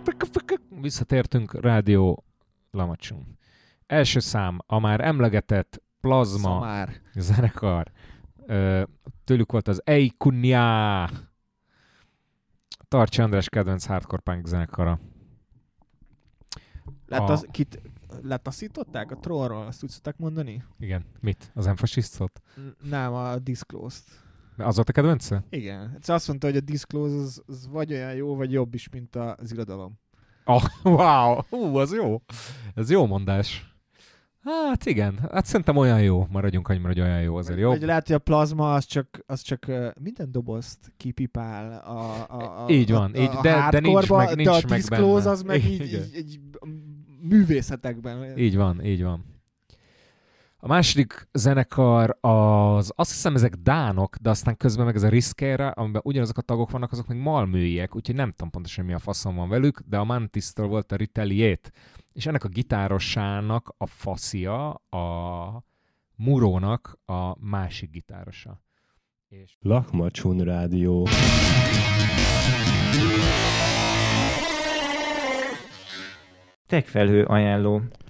Visszatértünk, Rádió Lamacsun. Első szám, a már emlegetett Plazma zenekar. Tőlük volt az Ei Kunya. Tarcsi András kedvenc hardcore punk zenekara. Letaszították a trollról, azt úgy szokták mondani? Igen. Mit? Az Enfasisztot? Nem, a Disclosed-t. Az volt a kedvence? Igen. Azt mondta, hogy a Disclosed az vagy olyan jó, vagy jobb is, mint az Irodalom. Wow! Az jó. Ez jó mondás. Hát igen, hát szerintem olyan jó. Maradjunk annyi, hogy olyan jó, azért jó. Vagy lehet, hogy a Plazma az csak minden dobozt kipipál így van, de nincs meg de a benne. Disclose az meg így művészetekben. Így van. A második zenekar az, azt hiszem ezek dánok, de aztán közben meg ez a Riskera, amiben ugyanazok a tagok vannak, azok meg malműiek, úgyhogy nem tudom pontosan mi a faszom van velük, de a Mantis-től volt a Retaliate. És ennek a gitárosának a faszia, a Murónak a másik gitárosa. És... Lakmacsun Rádió. Techfelhő ajánló.